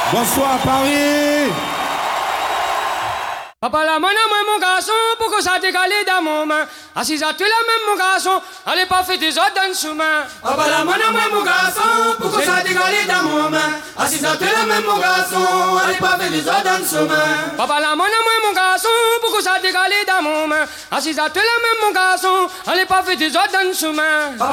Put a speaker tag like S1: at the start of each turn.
S1: Bonsoir Paris.
S2: Papa la main à moi mon garçon, pourquoi ça décalé dans mon main? Assis à toi la même mon garçon, allez pas faire des autres dans le chemin. Papa la main à moi mon garçon, pourquoi ça décalé dans mon main? Assis à toi la même mon garçon, allez pas faire des autres dans le chemin. Papa la main à moi mon garçon, pourquoi ça décalé dans mon main? Assis à toi la même mon garçon, allez pas faire des autres dans le chemin.